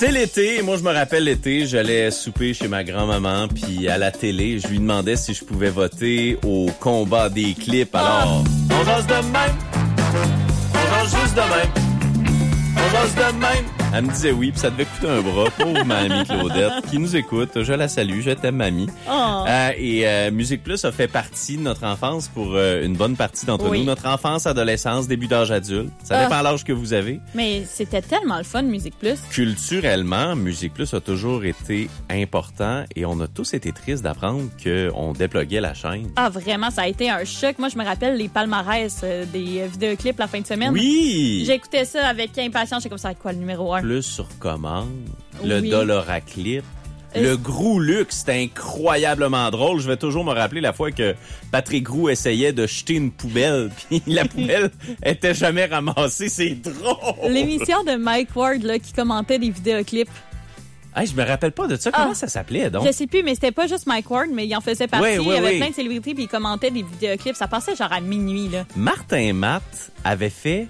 C'est l'été, moi je me rappelle l'été, j'allais souper chez ma grand-maman, puis à la télé, je lui demandais si je pouvais voter au combat des clips. Alors, on jase de même, on jase juste de même, on jase de même. Elle me disait oui, puis ça devait coûter un bras. Pauvre mamie Claudette, qui nous écoute. Je la salue, je t'aime mamie. Oh. Musique Plus a fait partie de notre enfance pour une bonne partie d'entre nous. Notre enfance, adolescence, début d'âge adulte. Ça dépend de l'âge que vous avez. Mais c'était tellement le fun, Musique Plus. Culturellement, Musique Plus a toujours été important et on a tous été tristes d'apprendre qu'on dépluguait la chaîne. Ah, vraiment, ça a été un choc. Moi, je me rappelle les palmarès des vidéoclips la fin de semaine. Oui! J'écoutais ça avec impatience. J'étais comme ça, quoi, le numéro 1? Plus sur commande, le Oui. Dollaraclip, le Grou Luxe, c'était incroyablement drôle. Je vais toujours me rappeler la fois que Patrick Groux essayait de jeter une poubelle, puis la poubelle était jamais ramassée. C'est drôle! L'émission de Mike Ward là, qui commentait des vidéoclips. Hey, je me rappelle pas de ça. Comment ça s'appelait, donc? Je sais plus, mais c'était pas juste Mike Ward, mais il en faisait partie. Oui, il y avait oui. plein de célébrités, puis il commentait des vidéoclips. Ça passait genre à minuit, là. Martin Matt avait fait,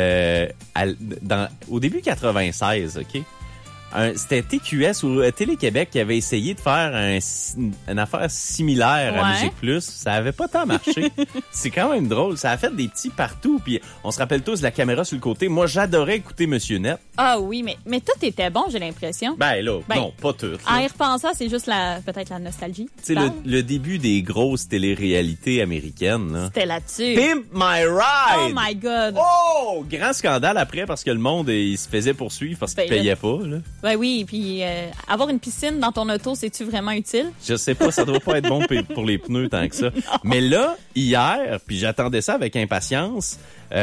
au début 96, OK? C'était TQS ou Télé-Québec qui avait essayé de faire une affaire similaire à Musique Plus. Ça avait pas tant marché. C'est quand même drôle. Ça a fait des petits partout. Puis on se rappelle tous de la caméra sur le côté. Moi, j'adorais écouter Monsieur Net. Ah oui, mais tout était bon, j'ai l'impression. Ben là, non, pas tout. Là. En y repensant, c'est juste peut-être la nostalgie. Tu sais, le début des grosses téléréalités américaines. Là. C'était là-dessus. Pimp My Ride! Oh my God! Oh! Grand scandale après parce que le monde, il se faisait poursuivre parce qu'il payait pas. Là. Ben oui, puis avoir une piscine dans ton auto, c'est-tu vraiment utile? Je sais pas, ça doit pas être bon pour les pneus tant que ça. Mais là, hier, puis j'attendais ça avec impatience,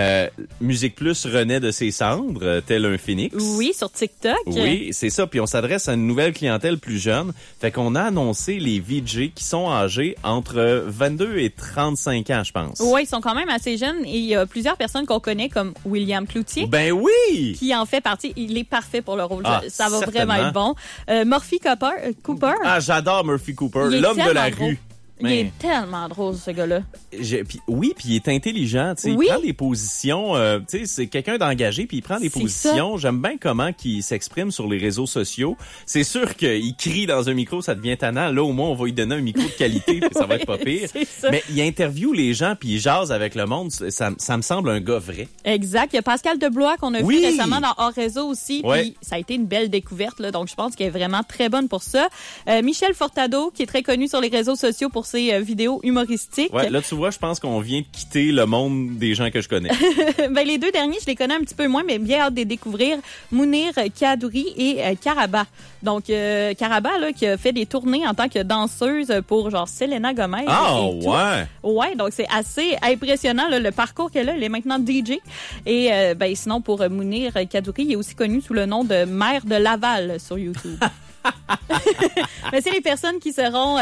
Musique Plus renaît de ses cendres, tel un phénix. Oui, sur TikTok. Oui, c'est ça. Puis on s'adresse à une nouvelle clientèle plus jeune. Fait qu'on a annoncé les VJ qui sont âgés entre 22 et 35 ans, je pense. Oui, ils sont quand même assez jeunes et il y a plusieurs personnes qu'on connaît comme William Cloutier. Ben oui! Qui en fait partie. Il est parfait pour le rôle. Ça va certainement. vraiment être bon. Murphy Cooper. Ah, j'adore Murphy Cooper, l'homme de la rue. Il est tellement drôle, ce gars-là. Puis il est intelligent, tu sais, oui. Il prend des positions, tu sais, c'est quelqu'un d'engagé, puis il prend des positions. J'aime bien comment il s'exprime sur les réseaux sociaux. C'est sûr qu'il crie dans un micro, ça devient tannant. Là, au moins, on va lui donner un micro de qualité, puis ça va être pas pire. Mais il interviewe les gens, puis il jase avec le monde. Ça me semble un gars vrai. Exact. Il y a Pascal Deblois qu'on a vu récemment dans Hors Réseau aussi, puis ça a été une belle découverte, là, donc je pense qu'elle est vraiment très bonne pour ça. Michel Fortado, qui est très connu sur les réseaux sociaux pour ses vidéos humoristiques. Ouais, là, tu vois, je pense qu'on vient de quitter le monde des gens que je connais. Ben, les deux derniers, je les connais un petit peu moins, mais bien hâte de les découvrir. Mounir Kadouri et Karaba. Donc, Karaba, là, qui a fait des tournées en tant que danseuse pour, genre, Selena Gomez. Ah, ouais! Ouais, donc c'est assez impressionnant, là, le parcours qu'elle a. Elle est maintenant DJ. Et, sinon, pour Mounir Kadouri, il est aussi connu sous le nom de Mère de Laval sur YouTube. Mais c'est les personnes qui seront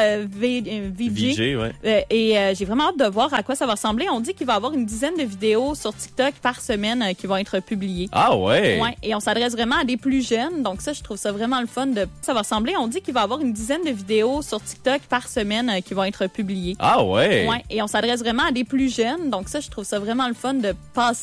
VJ. Et j'ai vraiment hâte de voir à quoi ça va ressembler. On dit qu'il va y avoir une dizaine de vidéos sur TikTok par semaine qui vont être publiées. Ah ouais? Ouais. Et on s'adresse vraiment à des plus jeunes. Donc ça, je trouve ça vraiment le fun de... Ça va ressembler. On dit qu'il va y avoir une dizaine de vidéos sur TikTok par semaine qui vont être publiées. Ah ouais? Ouais. Et on s'adresse vraiment à des plus jeunes. Donc ça, je trouve ça vraiment le fun de passer